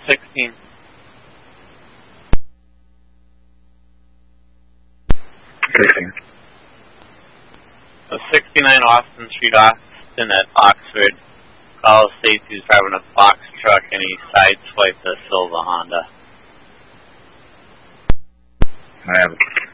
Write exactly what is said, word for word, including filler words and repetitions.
sixteen. sixteen. So sixty-nine Austin Street, Austin at Oxford. Call states he's driving a box truck and he sideswiped a silver Honda. I have it.